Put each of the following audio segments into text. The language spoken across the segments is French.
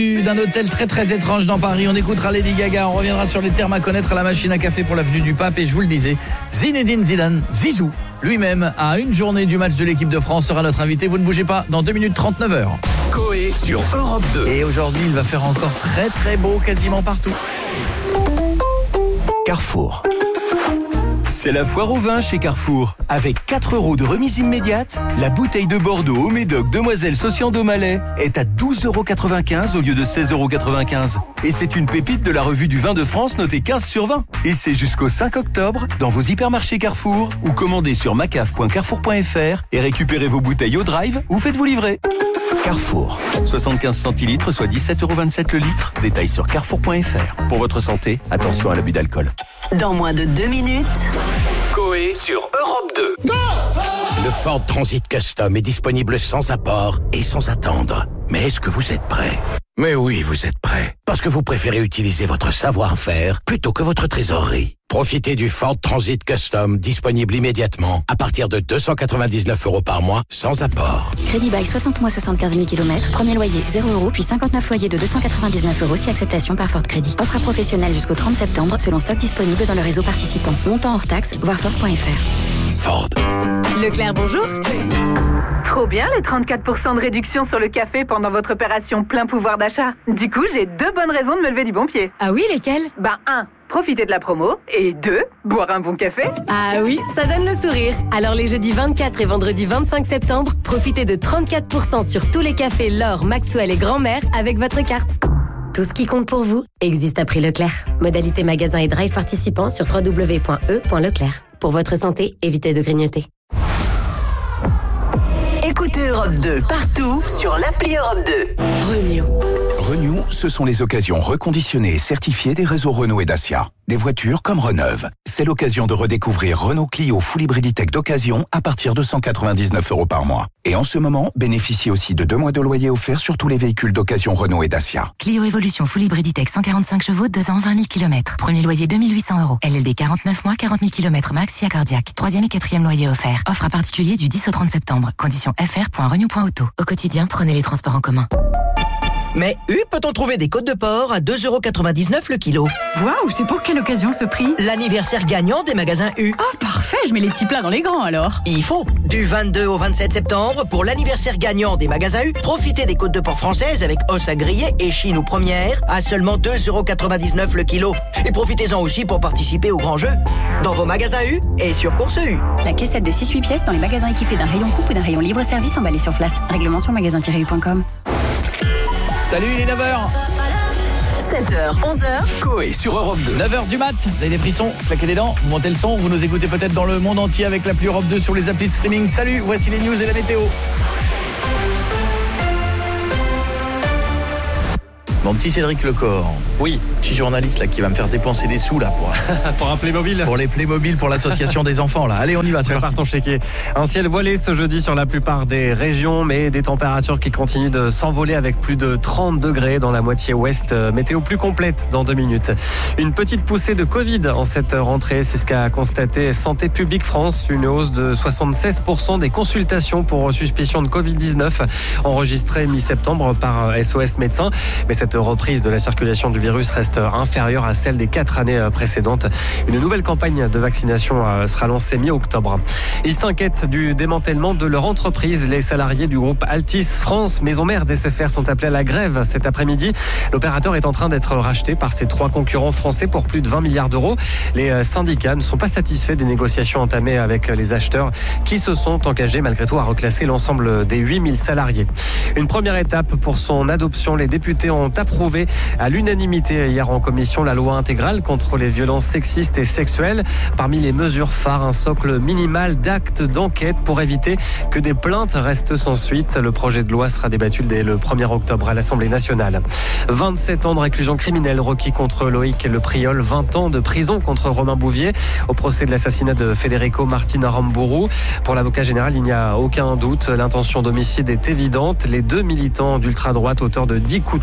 D'un hôtel très très étrange dans Paris, on écoutera Lady Gaga, on reviendra sur les termes à connaître à la machine à café pour l'avenue du Pape et je vous le disais, Zinedine Zidane, Zizou, lui-même à une journée du match de l'équipe de France sera notre invité, vous ne bougez pas, dans 2 minutes 39h. Coé sur Europe 2. Et aujourd'hui, il va faire encore très très beau quasiment partout. Carrefour. C'est la foire au vin chez Carrefour. Avec 4 € de remise immédiate, la bouteille de Bordeaux au Médoc Demoiselle Socian d'Aumalais est à 12,95 € au lieu de 16,95 €. Et c'est une pépite de la revue du vin de France notée 15 sur 20. Et c'est jusqu'au 5 octobre dans vos hypermarchés Carrefour ou commandez sur macaf.carrefour.fr et récupérez vos bouteilles au drive ou faites-vous livrer. Carrefour. 75 centilitres, soit 17,27 € le litre. Détails sur carrefour.fr. Pour votre santé, attention à l'abus d'alcool. Dans moins de 2 minutes. Coé sur Europe 2. Go! Le Ford Transit Custom est disponible sans apport et sans attendre. Mais est-ce que vous êtes prêts? Mais oui, vous êtes prêts. Parce que vous préférez utiliser votre savoir-faire plutôt que votre trésorerie. Profitez du Ford Transit Custom disponible immédiatement à partir de 299 € par mois sans apport. Crédit bail 60 mois 75 000 km, premier loyer 0 € puis 59 loyers de 299 € si acceptation par Ford Crédit. Offre à professionnel jusqu'au 30 septembre selon stock disponible dans le réseau participant. Montant hors taxe, voir Ford.fr. Ford. Leclerc, bonjour. Trop bien les 34% de réduction sur le café pendant votre opération plein pouvoir d'achat. Du coup, j'ai 2 bonnes raisons de me lever du bon pied. Ah oui, lesquelles? 1. Profiter de la promo. Et 2. Boire un bon café. Ah oui, ça donne le sourire. Alors les jeudis 24 et vendredi 25 septembre, profitez de 34% sur tous les cafés L'Or, Maxwell et Grand-Mère avec votre carte. Tout ce qui compte pour vous existe à prix Leclerc. Modalité magasin et drive participants sur www.e.leclerc. Pour votre santé, évitez de grignoter. Écoutez Europe 2 partout sur l'appli Europe 2. Renew, ce sont les occasions reconditionnées et certifiées des réseaux Renault et Dacia. Des voitures comme Reneuve. C'est l'occasion de redécouvrir Renault Clio Full Hybrid Tech d'occasion à partir de 199 € par mois. Et en ce moment, bénéficiez aussi de 2 mois de loyer offert sur tous les véhicules d'occasion Renault et Dacia. Clio Evolution Full Hybrid Tech 145 chevaux, 2 ans, 20 000 km. Premier loyer 2 800 €. LLD 49 mois, 40 000 km max, SIA cardiaque. 3e et 4e loyer offert. Offre à particulier du 10 au 30 septembre. Conditions fr.renew.auto. Au quotidien, prenez les transports en commun. Mais peut-on trouver des côtes de porc à 2,99 € le kilo? Waouh, c'est pour quelle occasion ce prix? L'anniversaire gagnant des magasins U. Oh, parfait, je mets les petits plats dans les grands alors. Il faut. Du 22 au 27 septembre, pour l'anniversaire gagnant des magasins U, profitez des côtes de porc françaises avec os à griller et chine ou première à seulement 2,99 € le kilo. Et profitez-en aussi pour participer au grand jeu dans vos magasins U et sur Course U. La caissette de 6-8 pièces dans les magasins équipés d'un rayon coupe ou d'un rayon libre-service emballé sur place. Règlement sur magasin-u.com. Salut, il est 9h. 7h, 11h. Coé sur Europe 2. 9h du mat, vous avez des frissons, claquez des dents, vous montez le son, vous nous écoutez peut-être dans le monde entier avec l'appli Europe 2 sur les applis de streaming. Salut, voici les news et la météo. Mon petit Cédric Lecor. Oui. Petit journaliste là qui va me faire dépenser des sous là pour un Playmobil. Pour les Playmobil, pour l'association des enfants là. Allez, on y va. Prépare ton chéquier. Un ciel voilé ce jeudi sur la plupart des régions, mais des températures qui continuent de s'envoler avec plus de 30 degrés dans la moitié ouest. Météo plus complète dans 2 minutes. Une petite poussée de Covid en cette rentrée, c'est ce qu'a constaté Santé publique France. Une hausse de 76% des consultations pour suspicion de Covid-19 enregistrées mi-septembre par SOS Médecins. Mais cette reprise de la circulation du virus reste inférieure à celle des 4 années précédentes. Une nouvelle campagne de vaccination sera lancée mi-octobre. Ils s'inquiètent du démantèlement de leur entreprise. Les salariés du groupe Altis France, maison mère d'SFR, sont appelés à la grève cet après-midi. L'opérateur est en train d'être racheté par ses 3 concurrents français pour plus de 20 milliards d'euros. Les syndicats ne sont pas satisfaits des négociations entamées avec les acheteurs qui se sont engagés malgré tout à reclasser l'ensemble des 8000 salariés. Une première étape pour son adoption. Les députés ont approuvé à l'unanimité hier en commission la loi intégrale contre les violences sexistes et sexuelles. Parmi les mesures phares, un socle minimal d'actes d'enquête pour éviter que des plaintes restent sans suite. Le projet de loi sera débattu dès le 1er octobre à l'Assemblée nationale. 27 ans de réclusion criminelle requis contre Loïc Le Priol, 20 ans de prison contre Romain Bouvier au procès de l'assassinat de Federico Martin Aramburu. Pour l'avocat général, il n'y a aucun doute, l'intention d'homicide est évidente. Les 2 militants d'ultra-droite auteurs de 10 coups de feu en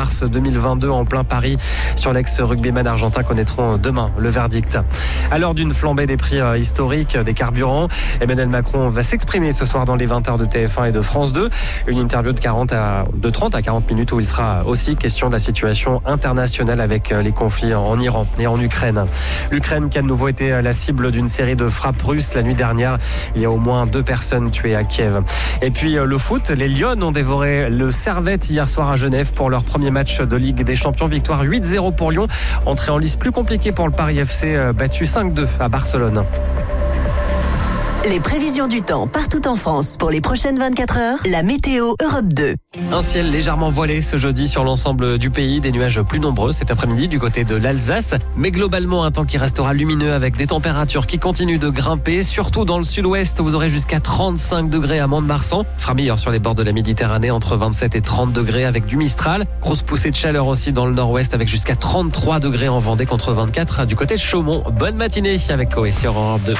mars 2022 en plein Paris sur l'ex-rugbyman argentin connaîtront demain le verdict. À l'heure d'une flambée des prix historiques des carburants, Emmanuel Macron va s'exprimer ce soir dans les 20h de TF1 et de France 2. Une interview de 30 à 40 minutes où il sera aussi question de la situation internationale avec les conflits en Iran et en Ukraine. L'Ukraine qui a de nouveau été la cible d'une série de frappes russes la nuit dernière. Il y a au moins 2 personnes tuées à Kiev. Et puis le foot, les Lions ont dévoré le Servette hier soir à Genève pour leur premier match de Ligue des Champions. Victoire 8-0 pour Lyon. Entrée en lice plus compliquée pour le Paris FC, battu 5-2 à Barcelone. Les prévisions du temps partout en France pour les prochaines 24 heures, la météo Europe 2. Un ciel légèrement voilé ce jeudi sur l'ensemble du pays, des nuages plus nombreux cet après-midi du côté de l'Alsace, mais globalement un temps qui restera lumineux avec des températures qui continuent de grimper, surtout dans le sud-ouest, vous aurez jusqu'à 35 degrés à Mont-de-Marsan, fera meilleur sur les bords de la Méditerranée entre 27 et 30 degrés avec du Mistral, grosse poussée de chaleur aussi dans le nord-ouest avec jusqu'à 33 degrés en Vendée contre 24 du côté de Chaumont. Bonne matinée avec Coé sur Europe 2.